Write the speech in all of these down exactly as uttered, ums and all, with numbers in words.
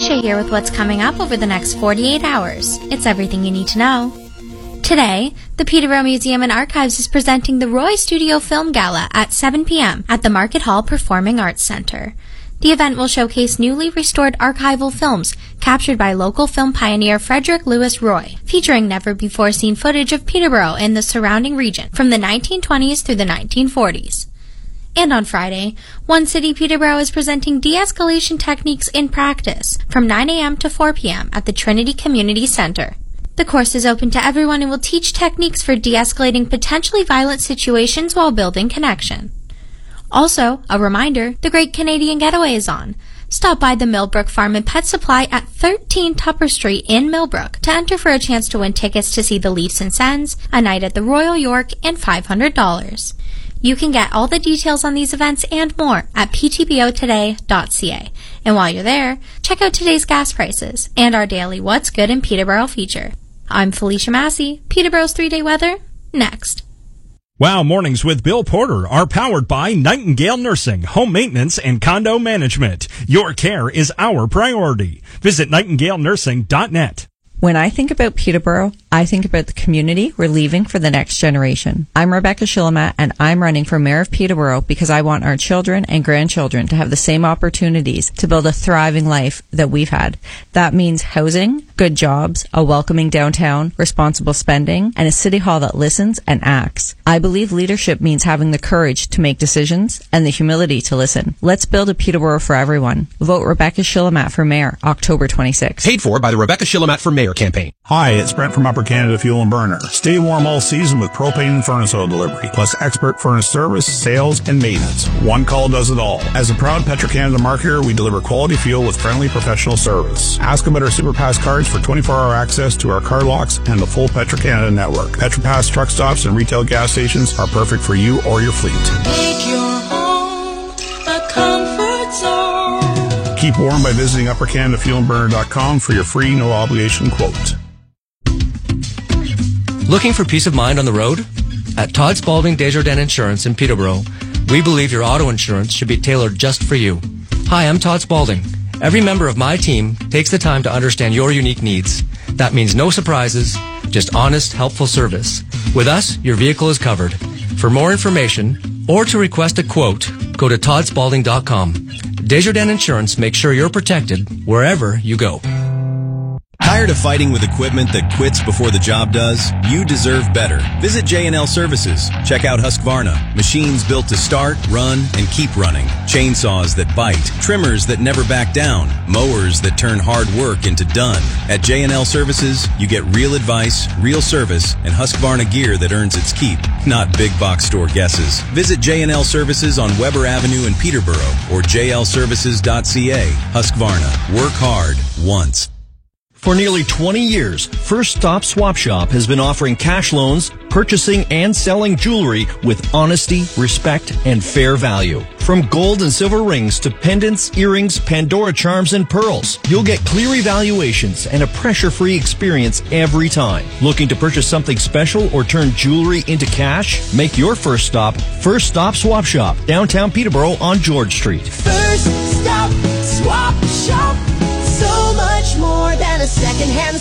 Felicia here with what's coming up over the next forty-eight hours. It's everything you need to know. Today, the Peterborough Museum and Archives is presenting the Roy Studio Film Gala at seven p.m. at the Market Hall Performing Arts Centre. The event will showcase newly restored archival films captured by local film pioneer Frederick Lewis Roy, featuring never-before-seen footage of Peterborough and the surrounding region from the nineteen twenties through the nineteen forties. And on Friday, One City Peterborough is presenting de-escalation techniques in practice from nine a.m. to four p.m. at the Trinity Community Centre. The course is open to everyone and will teach techniques for de-escalating potentially violent situations while building connection. Also, a reminder, the Great Canadian Getaway is on. Stop by the Millbrook Farm and Pet Supply at thirteen Tupper Street in Millbrook to enter for a chance to win tickets to see the Leafs and Sens, a night at the Royal York, and five hundred dollars. You can get all the details on these events and more at p t b o today dot c a. And while you're there, check out today's gas prices and our daily What's Good in Peterborough feature. I'm Felicia Massey. Peterborough's three-day weather, next. Wow Mornings with Bill Porter are powered by Nightingale Nursing, Home Maintenance, and Condo Management. Your care is our priority. Visit nightingale nursing dot net. When I think about Peterborough, I think about the community we're leaving for the next generation. I'm Rebecca Shillamat, and I'm running for Mayor of Peterborough because I want our children and grandchildren to have the same opportunities to build a thriving life that we've had. That means housing, good jobs, a welcoming downtown, responsible spending, and a city hall that listens and acts. I believe leadership means having the courage to make decisions and the humility to listen. Let's build a Peterborough for everyone. Vote Rebecca Shillamat for Mayor, October twenty-sixth. Paid for by the Rebecca Shillamat for Mayor campaign. Hi, it's Brent from Upper Canada Fuel and Burner. Stay warm all season with propane and furnace oil delivery, plus expert furnace service, sales, and maintenance. One call does it all. As a proud Petro-Canada marketer, we deliver quality fuel with friendly professional service. Ask about our SuperPass cards for twenty-four hour access to our car locks and the full Petro-Canada network. PetroPass truck stops and retail gas stations are perfect for you or your fleet. Make your home a comfort zone. Keep warm by visiting upper canada fuel and burner dot com for your free, no obligation quote. Looking for peace of mind on the road? At Todd Spalding Desjardins Insurance in Peterborough, we believe your auto insurance should be tailored just for you. Hi, I'm Todd Spalding. Every member of my team takes the time to understand your unique needs. That means no surprises, just honest, helpful service. With us, your vehicle is covered. For more information or to request a quote, go to todd spalding dot com. Desjardins Insurance makes sure you're protected wherever you go. Tired of fighting with equipment that quits before the job does? You deserve better. Visit J and L Services. Check out Husqvarna. Machines built to start, run, and keep running. Chainsaws that bite. Trimmers that never back down. Mowers that turn hard work into done. At J and L Services, you get real advice, real service, and Husqvarna gear that earns its keep. Not big box store guesses. Visit J and L Services on Weber Avenue in Peterborough or j l services dot c a. Husqvarna. Work hard once. For nearly twenty years, First Stop Swap Shop has been offering cash loans, purchasing and selling jewelry with honesty, respect, and fair value. From gold and silver rings to pendants, earrings, Pandora charms, and pearls, you'll get clear evaluations and a pressure-free experience every time. Looking to purchase something special or turn jewelry into cash? Make your first stop First Stop Swap Shop, downtown Peterborough on George Street. First Stop Swap Shop. So much more than a second-hand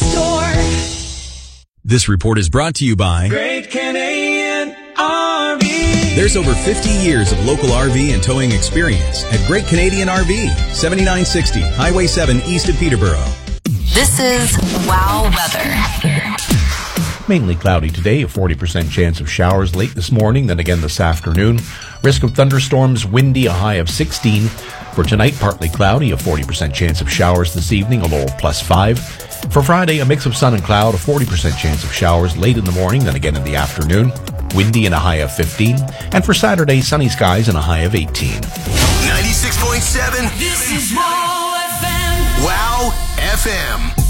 store. This report is brought to you by Great Canadian R V. There's over fifty years of local R V and towing experience at Great Canadian R V, seventy-nine sixty Highway seven east of Peterborough. This is Wow Weather. Mainly cloudy today, a forty percent chance of showers late this morning, then again this afternoon. Risk of thunderstorms, windy, a high of sixteen. For tonight, partly cloudy, a forty percent chance of showers this evening, a low of plus five. For Friday, a mix of sun and cloud, a forty percent chance of showers late in the morning, then again in the afternoon. Windy and a high of fifteen. And for Saturday, sunny skies and a high of eighteen. ninety-six point seven. This is Wow F M. Wow F M.